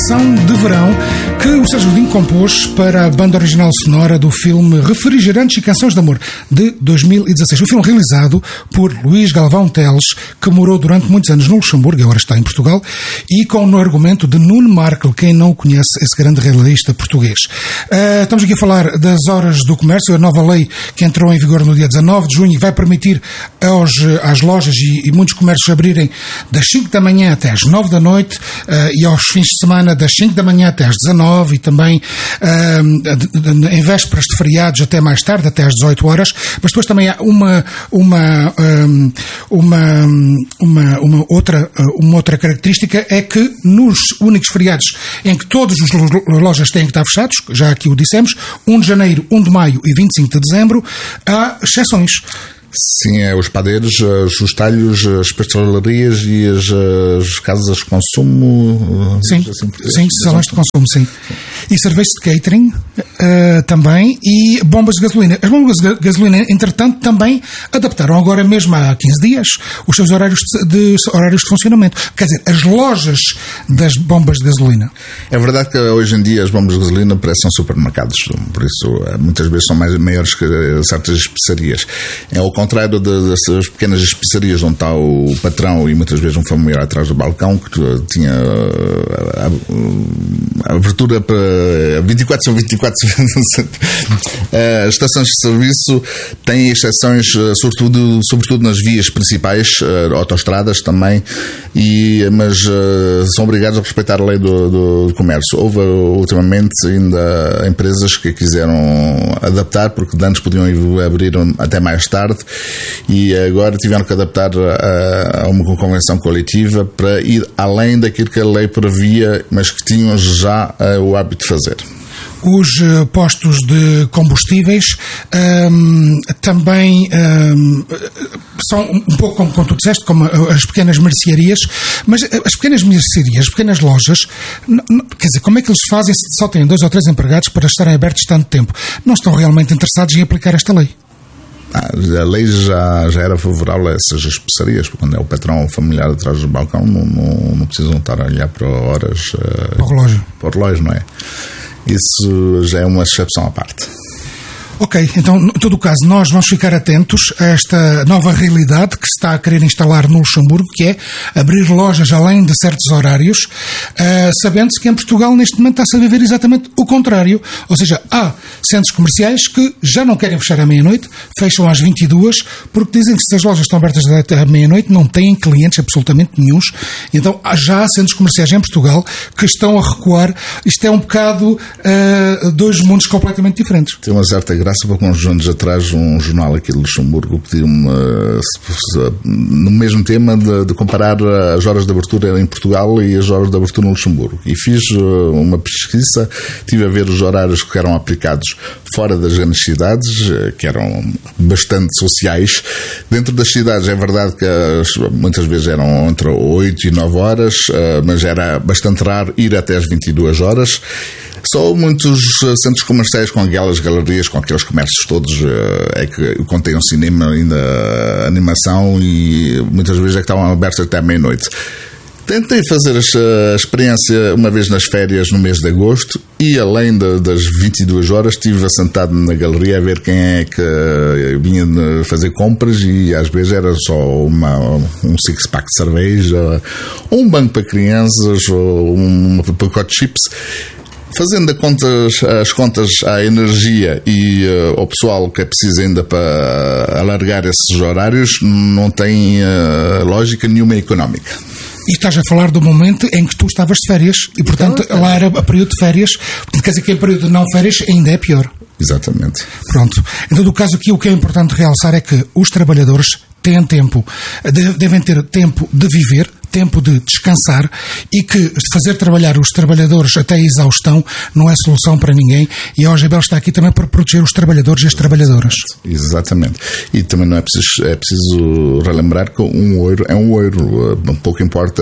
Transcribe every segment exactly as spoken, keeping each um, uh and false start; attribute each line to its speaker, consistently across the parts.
Speaker 1: Canção de Verão, que o Sérgio Godinho compôs para a banda original sonora do filme Refrigerantes e Canções de Amor, de dois mil e dezasseis. O filme realizado por Luís Galvão Teles, que morou durante muitos anos no Luxemburgo e agora está em Portugal, e com o argumento de Nuno Markle, quem não o conhece, esse grande realista português. Uh, estamos aqui a falar das horas do comércio, a nova lei que entrou em vigor no dia dezanove de junho e vai permitir aos, às lojas e, e muitos comércios abrirem das cinco da manhã até às nove da noite, uh, e aos fins de semana das cinco da manhã até às dezanove, e também uh, em vésperas de feriados até mais tarde, até às dezoito horas. Mas depois também há uma uma um, uma, uma, uma outra uma outra característica, é que nos únicos feriados em que todas as lojas têm que estar fechados, já aqui o dissemos, um de janeiro, um de maio e vinte e cinco de dezembro, há exceções.
Speaker 2: Sim, é os padeiros, os talhos, as pastelarias e as, as casas de consumo.
Speaker 1: Sim, assim, sim, salões de consumo, sim. E serviços de catering uh, também, e bombas de gasolina. As bombas de gasolina, entretanto, também adaptaram agora mesmo há quinze dias os seus horários de, de, horários de funcionamento. Quer dizer, as lojas das bombas de gasolina.
Speaker 2: É verdade que hoje em dia as bombas de gasolina parecem supermercados, por isso muitas vezes são mais, maiores que certas especiarias. É o contrário dessas pequenas especiarias onde está o patrão e muitas vezes um familiar atrás do balcão, que tinha a, a, a abertura para vinte e quatro sobre vinte e quatro. As estações de serviço têm exceções, sobretudo, sobretudo nas vias principais, autoestradas também, e, mas são obrigados a respeitar a lei do, do comércio. Houve ultimamente ainda empresas que quiseram adaptar, porque antes podiam abrir até mais tarde, e agora tiveram que adaptar a, a uma convenção coletiva para ir além daquilo que a lei previa, mas que tinham já uh, o hábito de fazer.
Speaker 1: Os uh, postos de combustíveis um, também um, são um pouco como, como tu disseste, como as pequenas mercearias, mas as pequenas mercearias, as pequenas lojas, n- n- quer dizer, como é que eles fazem se só têm dois ou três empregados para estarem abertos tanto tempo? Não estão realmente interessados em aplicar esta lei.
Speaker 2: Ah, a lei já, já era favorável a essas especiarias, porque quando é o patrão familiar atrás do balcão, não, não, não precisam estar a olhar para horas.
Speaker 1: Para o relógio.
Speaker 2: Para o relógio, não é? Isso já é uma exceção à parte.
Speaker 1: Ok, então, em todo o caso, nós vamos ficar atentos a esta nova realidade que se está a querer instalar no Luxemburgo, que é abrir lojas além de certos horários, uh, sabendo-se que em Portugal, neste momento, está-se a viver exatamente o contrário. Ou seja, há centros comerciais que já não querem fechar à meia-noite, fecham às vinte e duas, porque dizem que se as lojas estão abertas até à meia-noite, não têm clientes absolutamente nenhuns. Então, já há centros comerciais em Portugal que estão a recuar. Isto é um bocado uh, dois mundos completamente diferentes.
Speaker 2: Tem uma certa graça, porque uns anos atrás um jornal aqui de Luxemburgo pediu-me uh, no mesmo tema de, de comparar as horas de abertura em Portugal e as horas de abertura no Luxemburgo, e fiz uh, uma pesquisa, tive a ver os horários que eram aplicados fora das grandes cidades, uh, que eram bastante sociais. Dentro das cidades é verdade que uh, muitas vezes eram entre oito e nove horas, uh, mas era bastante raro ir até às vinte e duas horas. Só muitos centros comerciais com aquelas galerias, com aqueles comércios todos, é que contêm um cinema, ainda animação, e muitas vezes é que estavam abertos até à meia-noite. Tentei fazer a experiência uma vez nas férias no mês de agosto, e além de, das vinte e duas horas estive assentado na galeria a ver quem é que vinha fazer compras, e às vezes era só uma, um six-pack de cerveja, um banco para crianças, ou um pacote de chips. Fazendo a contas, as contas à energia e uh, ao pessoal que é preciso ainda para alargar esses horários, não tem uh, lógica nenhuma económica.
Speaker 1: E estás a falar do momento em que tu estavas de férias, e portanto então, lá era a período de férias, portanto quer dizer que em período de não férias ainda é pior.
Speaker 2: Exatamente.
Speaker 1: Pronto. Em todo o caso aqui o que é importante realçar é que os trabalhadores têm tempo, devem ter tempo de viver, tempo de descansar, e que fazer trabalhar os trabalhadores até a exaustão não é solução para ninguém, e a O G B L está aqui também para proteger os trabalhadores e as trabalhadoras.
Speaker 2: Exatamente. E também não é preciso, é preciso relembrar que um euro é um euro. Pouco importa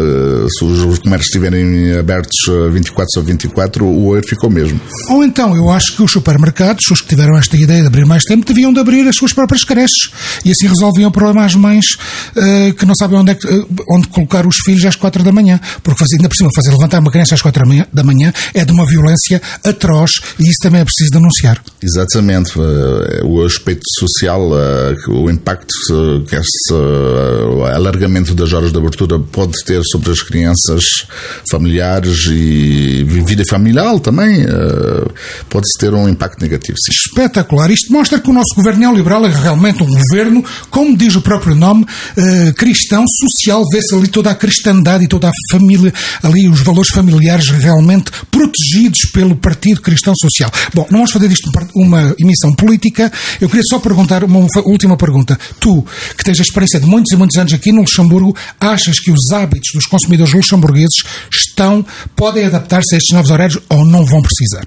Speaker 2: se os comércios estiverem abertos vinte e quatro sobre vinte e quatro, o euro ficou mesmo.
Speaker 1: Ou então, eu acho que os supermercados, os que tiveram esta ideia de abrir mais tempo, deviam de abrir as suas próprias creches, e assim resolviam o problema às mães uh, que não sabem onde, é que, onde colocar os filhos às quatro da manhã, porque fazer, ainda por cima fazer levantar uma criança às quatro da manhã é de uma violência atroz e isso também é preciso denunciar.
Speaker 2: Exatamente. O aspecto social, o impacto que esse alargamento das horas de abertura pode ter sobre as crianças, familiares e vida familiar também, pode-se ter um impacto negativo. Sim.
Speaker 1: Espetacular. Isto mostra que o nosso governo neoliberal é realmente um governo, como diz o próprio nome, eh, cristão, social. Vê-se ali toda a cristandade e toda a família, ali os valores familiares realmente protegidos pelo Partido Cristão Social. Bom, não vamos fazer disto uma emissão política. Eu queria só perguntar uma última pergunta. Tu, que tens a experiência de muitos e muitos anos aqui no Luxemburgo, achas que os hábitos dos consumidores luxemburgueses estão, podem adaptar-se a estes novos horários ou não vão precisar?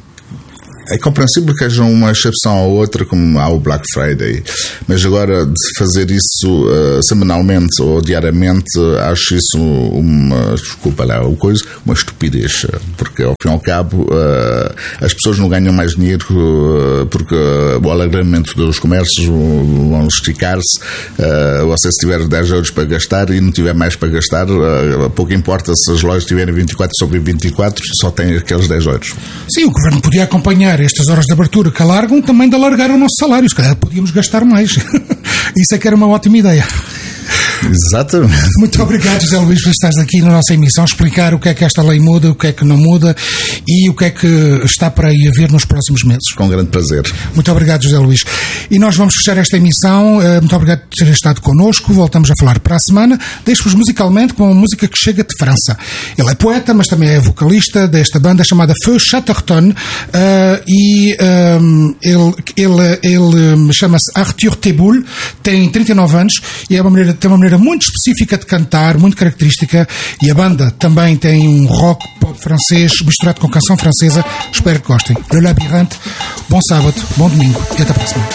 Speaker 2: É compreensível que haja uma exceção ou outra, como há o Black Friday, mas agora de fazer isso uh, semanalmente ou diariamente, acho isso uma, desculpa lá, uma coisa, uma estupidez, porque ao fim e ao cabo uh, as pessoas não ganham mais dinheiro uh, porque uh, o alargamento dos comércios vão esticar-se. Uh, você se tiver dez euros para gastar e não tiver mais para gastar, uh, pouco importa se as lojas tiverem vinte e quatro sobre vinte e quatro, só tem aqueles dez euros.
Speaker 1: Sim, o governo podia acompanhar estas horas de abertura que alargam também de alargar o nosso salário. Se calhar podíamos gastar mais. Isso é que era uma ótima ideia.
Speaker 2: Exatamente.
Speaker 1: Muito obrigado, José Luís, por estares aqui na nossa emissão, explicar o que é que esta lei muda, o que é que não muda e o que é que está para aí a ver nos próximos meses.
Speaker 2: Com grande prazer.
Speaker 1: Muito obrigado, José Luís. E nós vamos fechar esta emissão. Muito obrigado por ter estado connosco. Voltamos a falar para a semana. Deixo-vos musicalmente com uma música que chega de França. Ele é poeta, mas também é vocalista desta banda chamada Feu Chatterton, uh, e um, ele, ele, ele chama-se Arthur Teboul, tem trinta e nove anos e é uma maneira, tem uma maneira muito específica de cantar, muito característica, e a banda também tem um rock pop francês misturado com canção francesa. Espero que gostem. Le Labyrinthe, bom sábado, bom domingo e até a próxima.